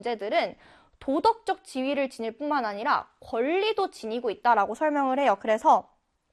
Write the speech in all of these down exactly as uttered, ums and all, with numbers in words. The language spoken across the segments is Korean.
존재들은 도덕적 지위를 지닐 뿐만 아니라 권리도 지니고 있다라고 설명을 해요. 그래서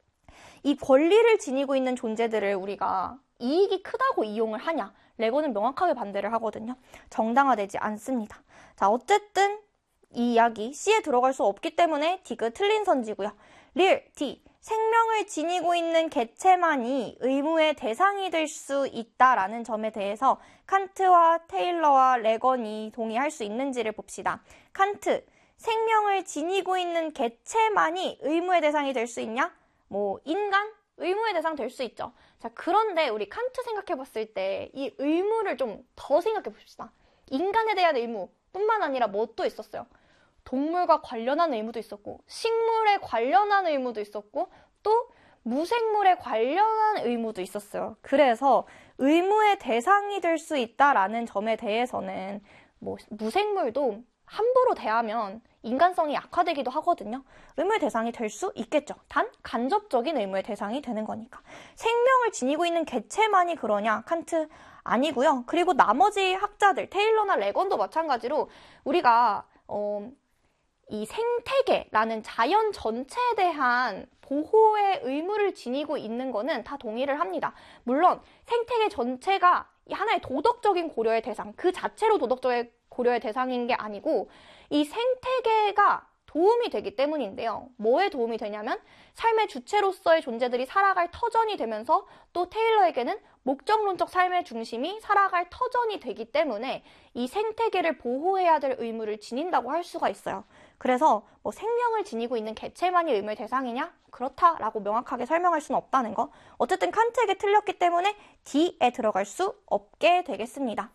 이 권리를 지니고 있는 존재들을 우리가 이익이 크다고 이용을 하냐? 레고는 명확하게 반대를 하거든요. 정당화되지 않습니다. 자, 어쨌든 이 이야기 C에 들어갈 수 없기 때문에 D가 틀린 선지고요. 릴, D, 생명을 지니고 있는 개체만이 의무의 대상이 될 수 있다라는 점에 대해서 칸트와 테일러와 레건이 동의할 수 있는지를 봅시다. 칸트, 생명을 지니고 있는 개체만이 의무의 대상이 될 수 있냐? 뭐 인간? 의무의 대상 될 수 있죠. 자, 그런데 우리 칸트 생각해 봤을 때 이 의무를 좀 더 생각해 봅시다. 인간에 대한 의무 뿐만 아니라 뭐 또 있었어요? 동물과 관련한 의무도 있었고, 식물에 관련한 의무도 있었고, 또 무생물에 관련한 의무도 있었어요. 그래서 의무의 대상이 될 수 있다라는 점에 대해서는 뭐 무생물도 함부로 대하면 인간성이 약화되기도 하거든요. 의무의 대상이 될 수 있겠죠. 단 간접적인 의무의 대상이 되는 거니까. 생명을 지니고 있는 개체만이 그러냐? 칸트 아니고요. 그리고 나머지 학자들, 테일러나 레건도 마찬가지로 우리가 어, 이 생태계라는 자연 전체에 대한 보호의 의무를 지니고 있는 거는 다 동의를 합니다. 물론 생태계 전체가 하나의 도덕적인 고려의 대상, 그 자체로 도덕적인 고려의 대상인 게 아니고 이 생태계가 도움이 되기 때문인데요. 뭐에 도움이 되냐면 삶의 주체로서의 존재들이 살아갈 터전이 되면서 또 테일러에게는 목적론적 삶의 중심이 살아갈 터전이 되기 때문에 이 생태계를 보호해야 될 의무를 지닌다고 할 수가 있어요. 그래서 뭐 생명을 지니고 있는 개체만이 의무의 대상이냐? 그렇다라고 명확하게 설명할 수는 없다는 거. 어쨌든 칸트에게 틀렸기 때문에 D에 들어갈 수 없게 되겠습니다.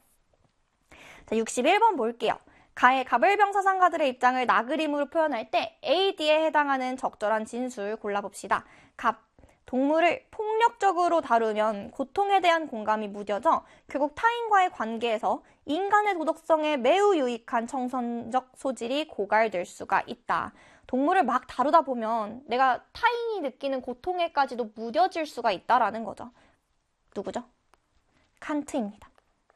자, 육십일 번 볼게요. 가의 가불병사상가들의 입장을 나그림으로 표현할 때 A, D에 해당하는 적절한 진술 골라봅시다. 갑, 동물을 폭력적으로 다루면 고통에 대한 공감이 무뎌져 결국 타인과의 관계에서 인간의 도덕성에 매우 유익한 청선적 소질이 고갈될 수가 있다. 동물을 막 다루다 보면 내가 타인이 느끼는 고통에까지도 무뎌질 수가 있다라는 거죠. 누구죠? 칸트입니다.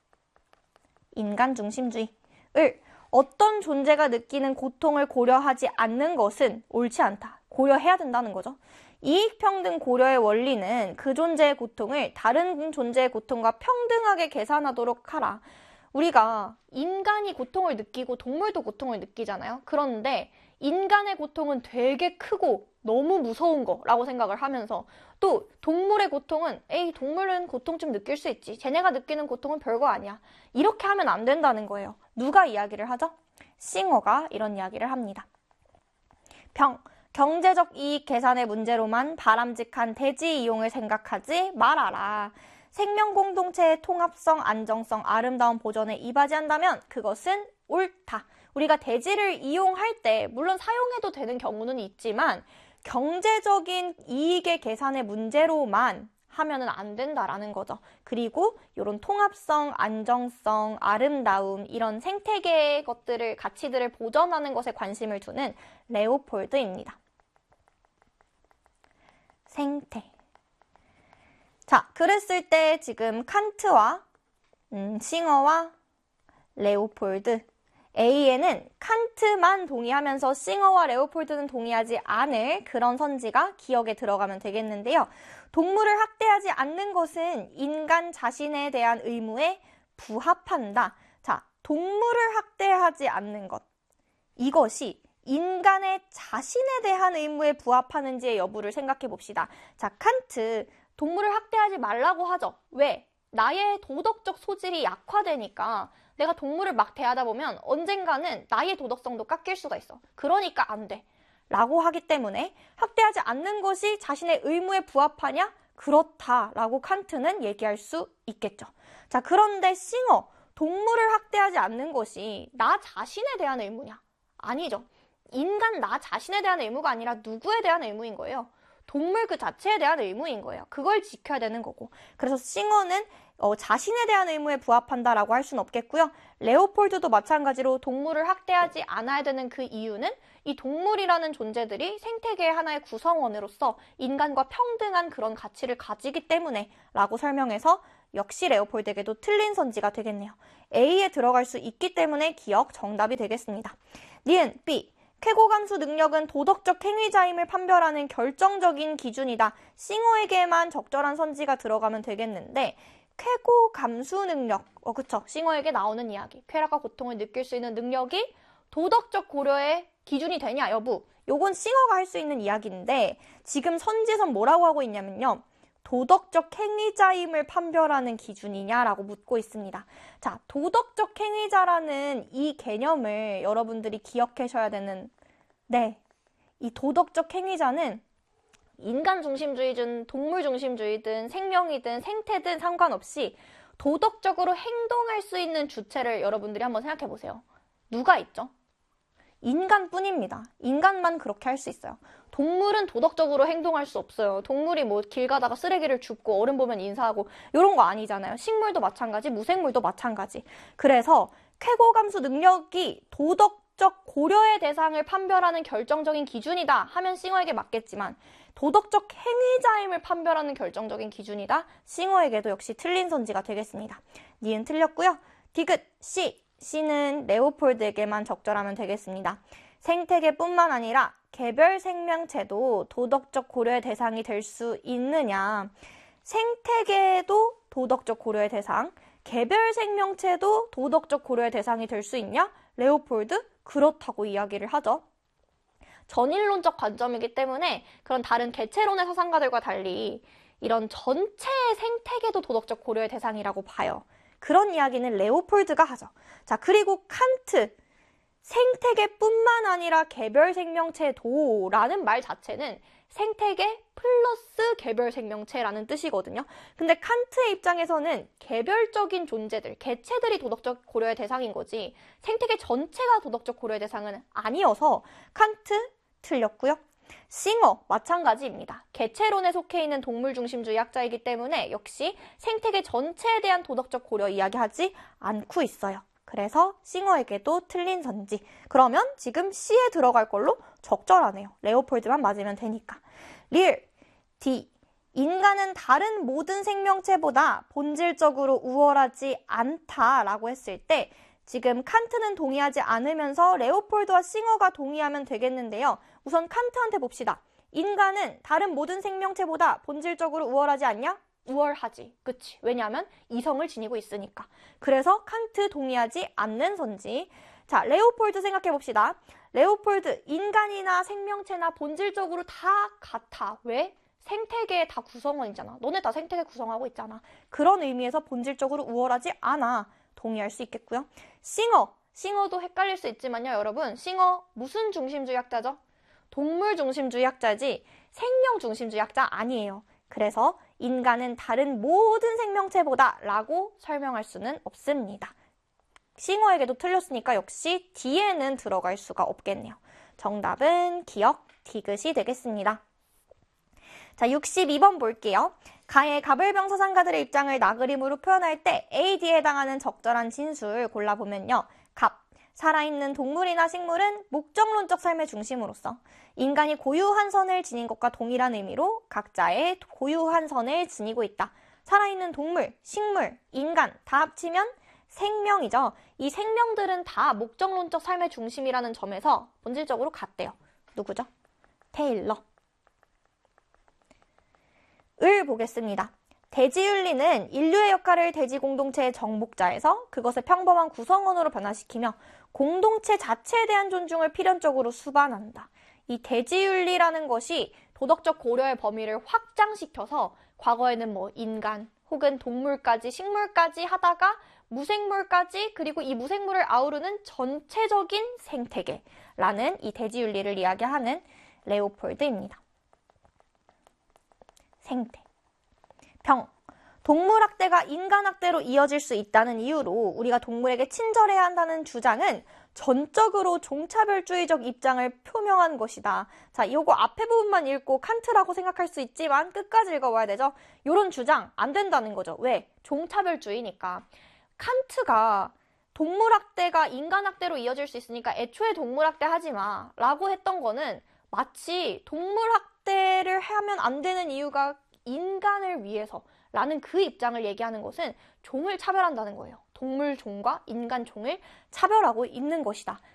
인간 중심주의. 을, 어떤 존재가 느끼는 고통을 고려하지 않는 것은 옳지 않다. 고려해야 된다는 거죠. 이익평등 고려의 원리는 그 존재의 고통을 다른 존재의 고통과 평등하게 계산하도록 하라. 우리가 인간이 고통을 느끼고 동물도 고통을 느끼잖아요. 그런데 인간의 고통은 되게 크고 너무 무서운 거라고 생각을 하면서 또 동물의 고통은 에이 동물은 고통 좀 느낄 수 있지. 쟤네가 느끼는 고통은 별거 아니야. 이렇게 하면 안 된다는 거예요. 누가 이야기를 하죠? 싱어가 이런 이야기를 합니다. 병, 경제적 이익 계산의 문제로만 바람직한 대지 이용을 생각하지 말아라. 생명 공동체의 통합성, 안정성, 아름다운 보존에 이바지한다면 그것은 옳다. 우리가 대지를 이용할 때 물론 사용해도 되는 경우는 있지만 경제적인 이익의 계산의 문제로만 하면은 안 된다라는 거죠. 그리고 이런 통합성, 안정성, 아름다움 이런 생태계의 것들을 가치들을 보존하는 것에 관심을 두는 레오폴드입니다. 생태. 자, 그랬을 때 지금 칸트와 음, 싱어와 레오폴드 A에는 칸트만 동의하면서 싱어와 레오폴드는 동의하지 않을 그런 선지가 기억에 들어가면 되겠는데요. 동물을 학대하지 않는 것은 인간 자신에 대한 의무에 부합한다. 자, 동물을 학대하지 않는 것. 이것이 인간의 자신에 대한 의무에 부합하는지의 여부를 생각해 봅시다. 자, 칸트, 동물을 학대하지 말라고 하죠. 왜? 나의 도덕적 소질이 약화되니까 내가 동물을 막 대하다 보면 언젠가는 나의 도덕성도 깎일 수가 있어. 그러니까 안 돼. 라고 하기 때문에 학대하지 않는 것이 자신의 의무에 부합하냐? 그렇다라고 칸트는 얘기할 수 있겠죠. 자, 그런데 싱어, 동물을 학대하지 않는 것이 나 자신에 대한 의무냐? 아니죠. 인간 나 자신에 대한 의무가 아니라 누구에 대한 의무인 거예요. 동물 그 자체에 대한 의무인 거예요. 그걸 지켜야 되는 거고. 그래서 싱어는 어, 자신에 대한 의무에 부합한다라고 할 수는 없겠고요. 레오폴드도 마찬가지로 동물을 학대하지 않아야 되는 그 이유는 이 동물이라는 존재들이 생태계의 하나의 구성원으로서 인간과 평등한 그런 가치를 가지기 때문에 라고 설명해서 역시 레오폴드에게도 틀린 선지가 되겠네요. A에 들어갈 수 있기 때문에 기억 정답이 되겠습니다. 니은 B. 쾌고감수 능력은 도덕적 행위자임을 판별하는 결정적인 기준이다. 싱어에게만 적절한 선지가 들어가면 되겠는데 쾌고감수 능력, 어 그쵸, 싱어에게 나오는 이야기. 쾌락과 고통을 느낄 수 있는 능력이 도덕적 고려의 기준이 되냐 여부. 요건 싱어가 할 수 있는 이야기인데 지금 선지에선 뭐라고 하고 있냐면요. 도덕적 행위자임을 판별하는 기준이냐라고 묻고 있습니다. 자, 도덕적 행위자라는 이 개념을 여러분들이 기억하셔야 되는, 네, 이 도덕적 행위자는 인간 중심주의든 동물 중심주의든 생명이든 생태든 상관없이 도덕적으로 행동할 수 있는 주체를 여러분들이 한번 생각해 보세요. 누가 있죠? 인간뿐입니다. 인간만 그렇게 할 수 있어요. 동물은 도덕적으로 행동할 수 없어요. 동물이 뭐 길 가다가 쓰레기를 줍고 어른 보면 인사하고 이런 거 아니잖아요. 식물도 마찬가지, 무생물도 마찬가지. 그래서 쾌고감수 능력이 도덕적 고려의 대상을 판별하는 결정적인 기준이다 하면 싱어에게 맞겠지만 도덕적 행위자임을 판별하는 결정적인 기준이다. 싱어에게도 역시 틀린 선지가 되겠습니다. 니은 틀렸고요. 디귿 C. C는 레오폴드에게만 적절하면 되겠습니다. 생태계뿐만 아니라 개별 생명체도 도덕적 고려의 대상이 될 수 있느냐. 생태계도 도덕적 고려의 대상, 개별 생명체도 도덕적 고려의 대상이 될 수 있냐? 레오폴드? 그렇다고 이야기를 하죠. 전일론적 관점이기 때문에 그런 다른 개체론의 사상가들과 달리 이런 전체의 생태계도 도덕적 고려의 대상이라고 봐요. 그런 이야기는 레오폴드가 하죠. 자, 그리고 칸트, 생태계뿐만 아니라 개별 생명체도라는 말 자체는 생태계 플러스 개별 생명체라는 뜻이거든요. 근데 칸트의 입장에서는 개별적인 존재들, 개체들이 도덕적 고려의 대상인 거지 생태계 전체가 도덕적 고려의 대상은 아니어서 칸트 틀렸고요. 싱어 마찬가지입니다. 개체론에 속해 있는 동물 중심주의 학자이기 때문에 역시 생태계 전체에 대한 도덕적 고려 이야기하지 않고 있어요. 그래서 싱어에게도 틀린 선지. 그러면 지금 C에 들어갈 걸로 적절하네요. 레오폴드만 맞으면 되니까. 리을 D. 인간은 다른 모든 생명체보다 본질적으로 우월하지 않다라고 했을 때 지금 칸트는 동의하지 않으면서 레오폴드와 싱어가 동의하면 되겠는데요. 우선 칸트한테 봅시다. 인간은 다른 모든 생명체보다 본질적으로 우월하지 않냐? 우월하지. 그치? 왜냐하면 이성을 지니고 있으니까. 그래서 칸트 동의하지 않는 선지. 자, 레오폴드 생각해 봅시다. 레오폴드, 인간이나 생명체나 본질적으로 다 같아. 왜? 생태계의 다 구성원이잖아. 너네 다 생태계 구성하고 있잖아. 그런 의미에서 본질적으로 우월하지 않아. 동의할 수 있겠고요. 싱어. 싱어도 헷갈릴 수 있지만요, 여러분. 싱어 무슨 중심주의 학자죠? 동물 중심주의 학자지 생명 중심주의 학자 아니에요. 그래서 인간은 다른 모든 생명체보다 라고 설명할 수는 없습니다. 싱어에게도 틀렸으니까 역시 D에는 들어갈 수가 없겠네요. 정답은 기억, 디귿이 되겠습니다. 자, 육십이 번 볼게요. 가의 가불병 사상가들의 입장을 나그림으로 표현할 때 A, D에 해당하는 적절한 진술 골라보면요. 갑, 살아있는 동물이나 식물은 목적론적 삶의 중심으로서 인간이 고유한 선을 지닌 것과 동일한 의미로 각자의 고유한 선을 지니고 있다. 살아있는 동물, 식물, 인간 다 합치면 생명이죠. 이 생명들은 다 목적론적 삶의 중심이라는 점에서 본질적으로 같대요. 누구죠? 테일러. 을 보겠습니다. 대지윤리는 인류의 역할을 대지 공동체의 정복자에서 그것을 평범한 구성원으로 변화시키며 공동체 자체에 대한 존중을 필연적으로 수반한다. 이 대지윤리라는 것이 도덕적 고려의 범위를 확장시켜서 과거에는 뭐 인간 혹은 동물까지 식물까지 하다가 무생물까지 그리고 이 무생물을 아우르는 전체적인 생태계라는 이 대지윤리를 이야기하는 레오폴드입니다. 생태. 병. 동물학대가 인간학대로 이어질 수 있다는 이유로 우리가 동물에게 친절해야 한다는 주장은 전적으로 종차별주의적 입장을 표명한 것이다. 자, 이거 앞에 부분만 읽고 칸트라고 생각할 수 있지만 끝까지 읽어봐야 되죠. 이런 주장 안 된다는 거죠. 왜? 종차별주의니까. 칸트가 동물학대가 인간학대로 이어질 수 있으니까 애초에 동물학대 하지 마 라고 했던 거는 마치 동물학대를 하면 안 되는 이유가 인간을 위해서 라는 그 입장을 얘기하는 것은 종을 차별한다는 거예요. 동물 종과 인간 종을 차별하고 있는 것이다.